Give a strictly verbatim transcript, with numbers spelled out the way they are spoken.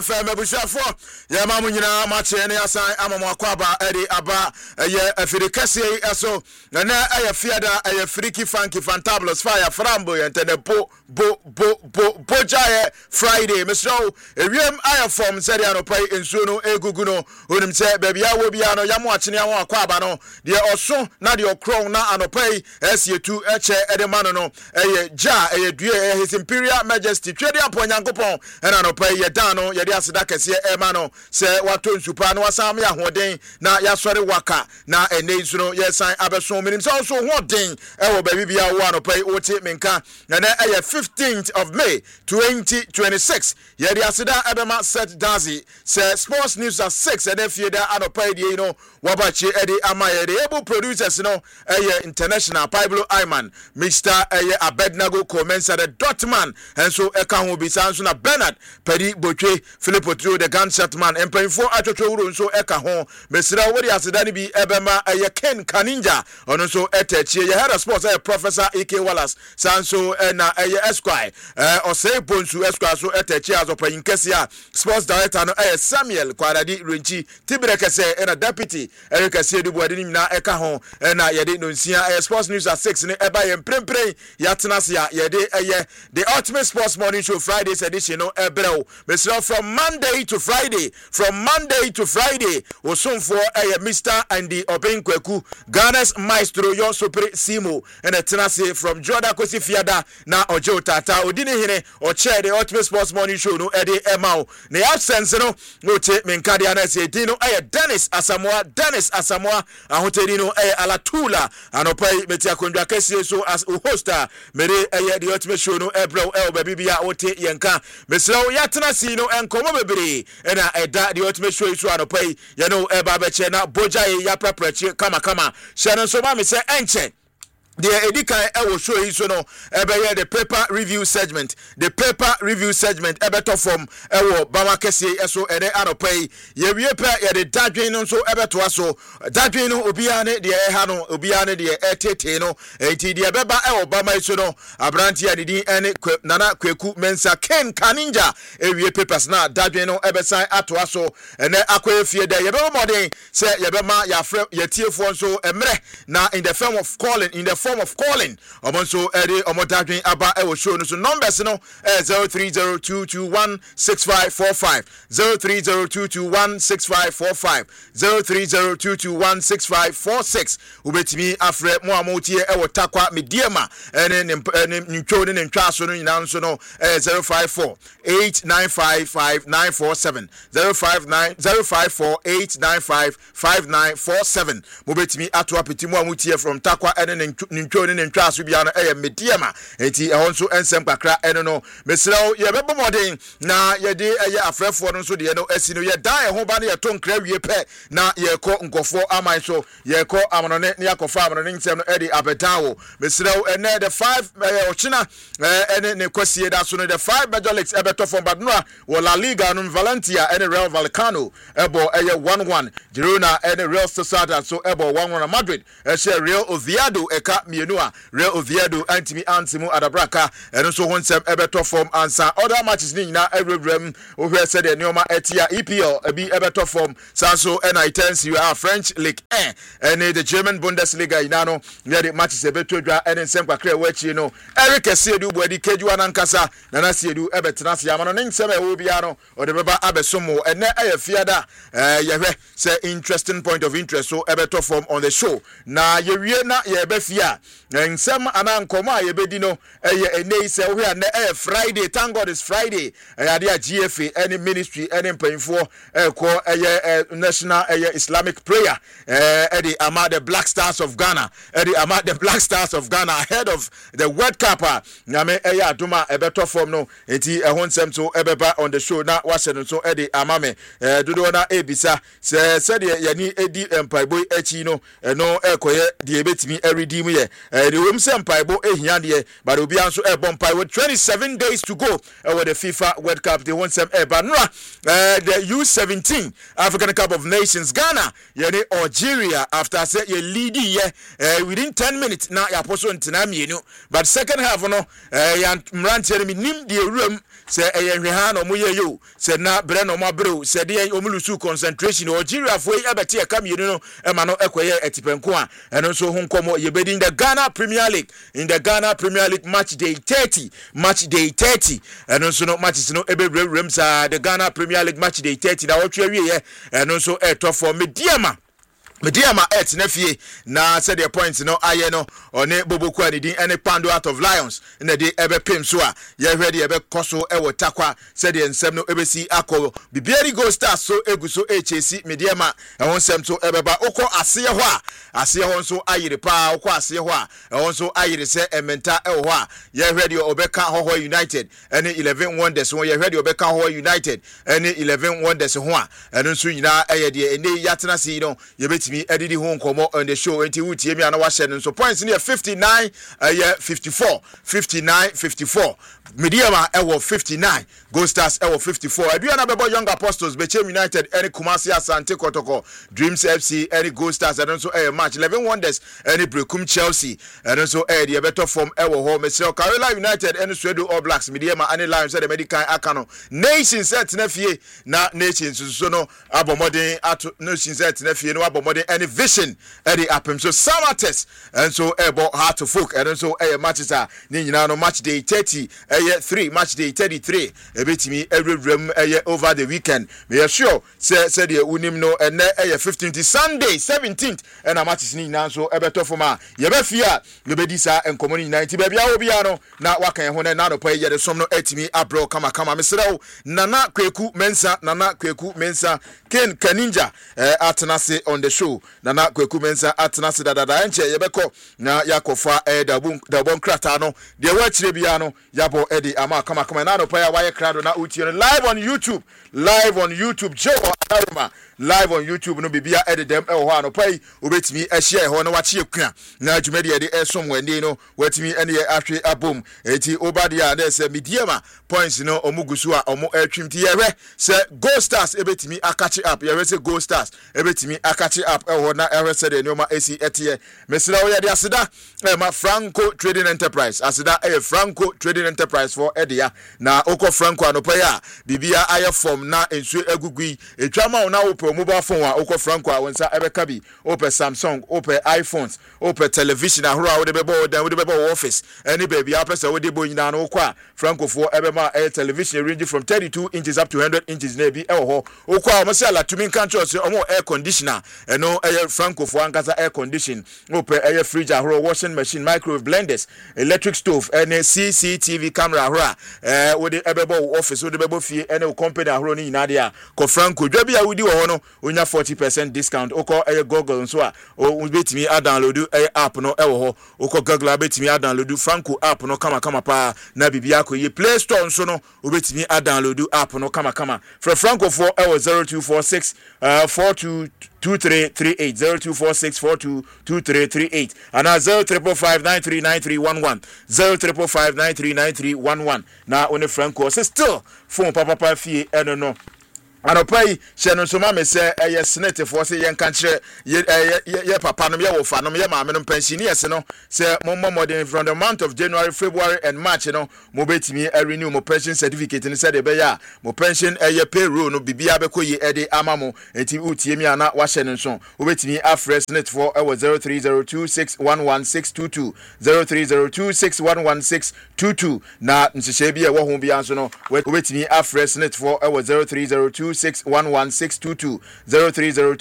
Femme Bushafo, Yamamuina, Machene, Asai, Amakwaba, Eddie Abba, a year a Firicassi, so, and now I have feared a freaky funky fantabulous fire, Frambo, and then a bo, bo, bo, bo, Bojaya Friday, Miss Joe, a real I have formed Seriano Pay in Suno, Eguguno, who him said, Baby, I will be on Yamuachini, Quabano, the also, Nadio Crown, na Anopay, S U two, Eche, Edemano, a Ja, a dear, His Imperial Majesty, Tredia Poyangopon, and Anopay, Yadano, Yadi. Asidakese emano se wato nsupa no asam ya hoden na ya sori waka na eneizu no yesan abeso minim so so hoden e wo ba bibia wo anopai oti menka na na e fifteenth of May twenty twenty-six yadi asida ebema set dazi se sports news at six and if you da anopai die no wabachi edi amaye the able producers no e international Pablo Ayman Mister e Abednego Comensa the Dotman and so e kan ho bi sanso na Bernard Pedi Botwe Philippo Trio the gunshot man and paying for atotwo wuro nso eka ho mesira wori asedani bi ebema eye Ken Kaninja ono so etechie ye head of sports eh Professor E K Wallace sanso na eye Esquire eh Osei Bonsu Esquire so etechie azopanyin kese a sports director no eh Samuel Kwadadi Renchi Tibrekese na deputy Eric Asiedu adini na eka ho na yede no nsia eh sports news at six ne eba ye mprempren yatenase ya yede eye the ultimate sports morning show Fridays edition no ebrel mesira from Monday to Friday, from Monday to Friday, Osumfo eh Mister Andy Obenkweku, Ghana's Maestro Yon Super Simo, and a tenase from Jordan Kosi Fiada na Ojo Tata, Odini Hine, or Chair the Ultimate Sports Morning Show, no Eddie Emao, the absence no, no take Menkadiana say Dino, eh Dennis Asamoah, Dennis Asamoah, Ahotelino, eh Alatula, and Opay Metia Kundra Kesi, so as hosta, Mere eh the Ultimate Show, no Ebro, El Babibia, Ote Yanka, Mister Yatanasi, no and Komobebri, and I da the Ultimate Show is one pay, you know, a babachena, Boja, Yapa Prechi, Kama Kama, Shannon Somami say, Enche. The Edika Ewo show is no ebe the paper review segment. The paper review segment ebeto from Ewo Bama Kesi eso ene anopay. Ye wie pe ye the dadwin no so ebeto aso. Dadwin no obiane de eha no obiane de etete no. Enti de beba Ewo Bama iso no abranti adidi ene nana kweku mensa Ken Kaninja e wie papers na dadwin no ebesan ato aso ene akwa fie de ye be modern say ye be ma ya frɛ ye tiefo so emre na in the form of calling in the form of calling omonso ede omodadwen aba e wo show no so numbers no eh zero three zero two two one six five four five zero three zero two two one six five four five zero three zero two two one six five four six ubetimi afre mo amotie e wo takwa mediema ene ne ntwo ne ntwa so no nyina so no eh zero five four eight nine five five nine four seven zero five nine zero five four eight nine five five nine four seven ubetimi ato apeti mo amotie from takwa ene ntwo ne ntwa so bia no eh mediema enti e honso ensem kakra ene no mesirawo ye bebo modern na ye de eh afrefo no so de no asi no ye dan e ho ba ne ye to nkra wie pe na ye ko nkofo aman so ye ko amonone ne yakofa amonone nsem no e de abetawo mesirawo ene the five ochina ene ne kwasie da so no the five major leagues ebeto from badnoa wo La Liga no Valencia ene Real Vallecano ebo eye one one Girona ene Real Sociedad so ebo one one Madrid e share Real Oviedo eka mienu a Real Oviedo antimi antimu adabraka eno so honsem ebeto from ansa other matches ni nyina ebrem o hwe said the neoma etia E P L ebi ebeto from sanso N I tense you are French League one and the German Bundesliga inano near the matches ebeto dwa ene nsem kwakra wachi no Eric Asiedu bodi kejuwa nankasa na na Siedu ebetena se amano ne nsem e wo bia no o de beba abesomo ene eye fiada eh yehwe say interesting point of interest so ebeto from on the show na yewie na ye be fia nsem ana nkomo a ye bedi no eye enei se wo hia na eh Friday thank God is Friday ade a G F A any ministry any mpanyfo eh ko eye national eye Islamic prayer eh ede ama the Black Stars of Ghana ede ama the Black Stars of Ghana ahead of the World Cup nyame eye adoma ebeto form no enti ehon nsem so ebeba on the show na wase no so ede ama me eh dodo na ebisa se se de yani edi empaiboy echi no eno ekoye de ebetimi redeem ye the wom se empaibo ehia de but obi anso e bompai with twenty-seven days to go uh, with the FIFA World Cup the one sem e banra uh, the U seventeen African Cup of Nations Ghana yani Algeria after say ye lead ye uh, within ten minutes na ya poso ntina mienu but second half no uh, ya mrantie mi nim de room se eyenhwe ha no moye yo se na bre no mabrew se de omulusu concentration Nigeria fo yi abeti e kam yenu no e ma no ekoye etipenko a eno so ho nkomo yebedi in the Ghana Premier League in the Ghana Premier League match day thirty match day thirty eno so no matches no ebebrem sa the Ghana Premier League match day thirty da wotwe wie eno so e to for Mediama Mediama et na fie na said the points no aye no one Boboku adidin any Pando out of Lions na de ebe pem so a ye hwede ebe koso e wotakwa said the nsem no ebe si akọ bibiari go star so eguso H A C Mediama e won sem so ebe ba okọ ase ho a ase ho so ayire pa okọ ase ho a e won so ayire se ementa e ho a ye hwede obeka Hoho United any eleven wonders won ye hwede obeka Hoho United any eleven wonders ho a eno so nyina eye de ene yatena si no ye beti me edidi ho nkomo on the show enti wutie mi ana wa hye no so points near fifty-nine uh, yeah fifty-four fifty-nine fifty-four Mediama ewo fifty-nine Gold Stars ewo fifty-four aduana bebo Young Apostles Bechem United any Kumasi Asante Kotoko Dreams F C any Gold Stars and also a match eleven wonders any Brekum Chelsea and also a the better form ewo ho Mesel Carolina United any Swedo All Blacks Mediama any Lions said the medical akano Nations set na fie na Nations so no abomodin ato Nations set na fie no abomodin any vision any apem so Samates and so ebo hard to folk and so a matches are ni nyina no match day thirty eh three match day thirty-three ebetimi everywhere eh over the weekend me sure say say the unim no and eh fifteenth Sunday seventeenth and a matches ni nyina so ebeto foma ye be fia ye be disa enkomo ni ninety ba bia obi ano na wakan ho na na no pa ye de som no etimi abro kama kama mesrew nana kweku mensa nana kweku mensa Ken Kaninja eh atenase on the show nana kweku mensa atenase dadada enche ye beko na yakofa eh dabun dabon krata no de wa kire bia no yabo edi ama kama kama na no pa ya waye krado na uti live on YouTube live on YouTube Joe Arma live on YouTube no bibia edit them e ho ano pai obetimi e share ho na wache ekua na adwumadi e de esom wani no watimi ene ye ahwe abom eti obadia na se Mediama points no omugusu a omo atwimti yehwe se Gold Stars ebetimi akachi up yehwe se Gold Stars ebetimi akachi up e ho na ehwe se de nyoma esi etie mesira wo ye de aseda e ma Franco Trading Enterprise aseda e Franco Trading Enterprise for edia na oko Franco anopa ya bibia aye form na ensu egugui etwama na wo mobile phone wa oko Franco a wonsa ebeka bi ope Samsung ope iPhones ope television ahoro a wo de bebo dan wo de bebo office any baby apesa wo de bo nyina no kwa Franco for ebema a television range from thirty-two inches up to one hundred inches na bi e ho oko a mo se ala tumi control so omo air conditioner eno air Franco for ankasa air condition ope air fridge ahoro washing machine microwave blenders electric stove any C C T V camera ahoro eh wo de ebebo office wo de bebo fie any company ahoro ni nyina de a ko Franco dwa bi a wodi wo ho no onya forty percent discount oko eh Google nso a o betimi a download eh app no e wo ho oko Google betimi a download Franco app no kama kama pa na bibia ko ye Play Store nso no obetimi a download app no kama kama for Franco for e zero two four six four two two three three eight zero two four six four two two three three eight and zero triple five nine three nine three one one zero triple five nine three nine three one one na one Franco say still phone papa pa fie eno no anopai sheno so ma me se eye snete for se yen kan kire ye papa no ye wo fa no ye ma me no pension yes no se mo modern from the month of January February and March no mo betimi renew mo pension certificate ni se de be ya mo pension eye payroll no bibia be ko ye ede ama mo enti utie mi ana wa hye no so wo betimi afresh net for e zero three zero two six one one six two two zero three zero two six one one six two two na nsehye bi e wo ho bi anso no wo betimi afresh net for e zero three zero two six one one six two two zero three zero